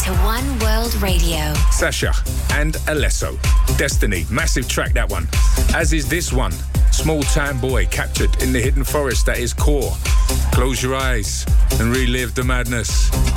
to One World Radio. Sasha and Alesso. Destiny, massive track that one. As is this one. Small town boy captured in the hidden forest that is Core. Close your eyes and relive the madness.